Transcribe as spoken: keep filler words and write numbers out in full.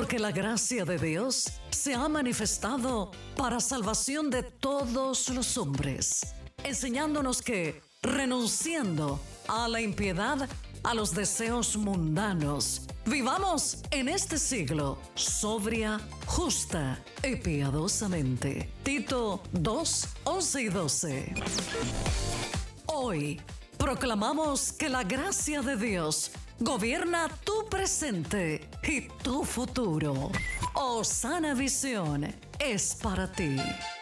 Porque la gracia de Dios se ha manifestado para salvación de todos los hombres, enseñándonos que, renunciando a la impiedad, a los deseos mundanos, vivamos en este siglo sobria, justa y piadosamente. Tito dos, once y doce. Hoy proclamamos que la gracia de Dios gobierna tu presente y tu futuro. Osana Visión es para ti.